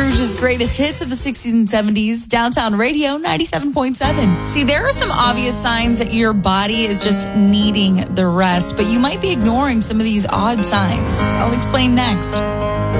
Rouge's greatest hits of the 60s and 70s, Downtown Radio 97.7. See, there are some obvious signs that your body is just needing the rest, but you might be ignoring some of these odd signs. I'll explain next.